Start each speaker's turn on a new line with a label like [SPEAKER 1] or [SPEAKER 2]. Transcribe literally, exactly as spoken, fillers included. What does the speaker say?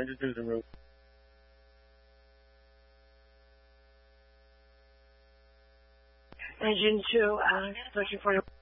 [SPEAKER 1] Engine two is en route.
[SPEAKER 2] Engine two, Alex, searching for your